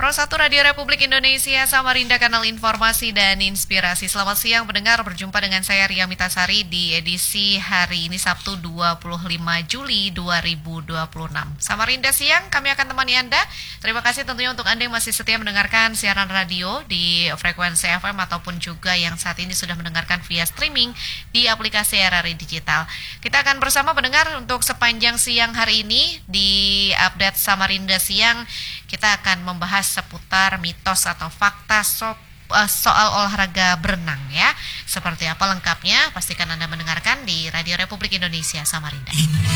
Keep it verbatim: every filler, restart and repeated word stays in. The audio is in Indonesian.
Pro satu Radio Republik Indonesia, Samarinda, kanal informasi dan inspirasi. Selamat siang pendengar, berjumpa dengan saya Ria Mitasari di edisi hari ini Sabtu dua puluh lima Juli dua ribu dua puluh enam. Samarinda siang, kami akan temani Anda. Terima kasih tentunya untuk Anda yang masih setia mendengarkan siaran radio di frekuensi F M ataupun juga yang saat ini sudah mendengarkan via streaming di aplikasi R R I Digital. Kita akan bersama pendengar untuk sepanjang siang hari ini di update Samarinda siang. Kita akan membahas seputar mitos atau fakta so, uh, soal olahraga berenang ya. Seperti apa lengkapnya? Pastikan Anda mendengarkan di Radio Republik Indonesia Samarinda.